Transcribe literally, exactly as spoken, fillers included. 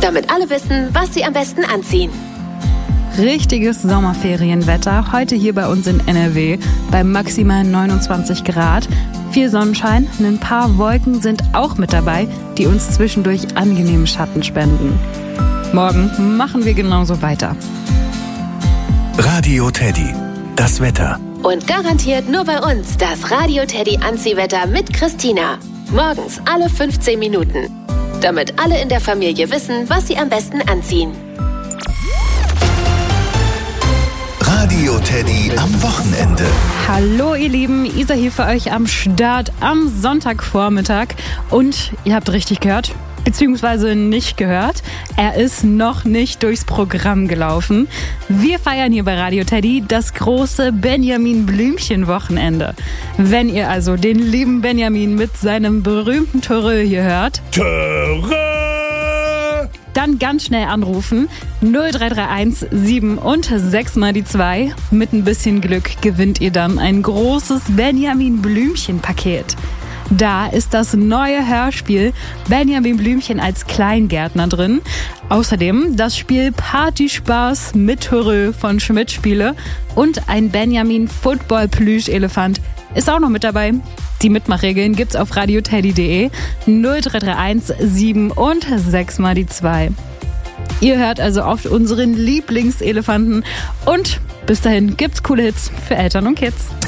damit alle wissen, was sie am besten anziehen. Richtiges Sommerferienwetter heute hier bei uns in N R W bei maximal neunundzwanzig Grad. Viel Sonnenschein, ein paar Wolken sind auch mit dabei, die uns zwischendurch angenehmen Schatten spenden. Morgen machen wir genauso weiter. Radio Teddy, das Wetter. Und garantiert nur bei uns das Radio Teddy Anziehwetter mit Christina. Morgens alle fünfzehn Minuten. Damit alle in der Familie wissen, was sie am besten anziehen. Radio Teddy am Wochenende. Hallo ihr Lieben, Isa hier für euch am Start am Sonntagvormittag. Und ihr habt richtig gehört, beziehungsweise nicht gehört, er ist noch nicht durchs Programm gelaufen. Wir feiern hier bei Radio Teddy das große Benjamin Blümchen-Wochenende. Wenn ihr also den lieben Benjamin mit seinem berühmten Törö hier hört, Törö! Dann ganz schnell anrufen, null drei drei eins sieben und sechs mal die zwei. Mit ein bisschen Glück gewinnt ihr dann ein großes Benjamin Blümchen-Paket. Da ist das neue Hörspiel Benjamin Blümchen als Kleingärtner drin. Außerdem das Spiel Partyspaß mit Törö von Schmidt Spiele und ein Benjamin Football Plüsch-Elefant ist auch noch mit dabei. Die Mitmachregeln gibt's auf radioteddy punkt de null drei drei eins sieben und sechs mal die zwei. Ihr hört also oft unseren Lieblingselefanten und bis dahin gibt's coole Hits für Eltern und Kids.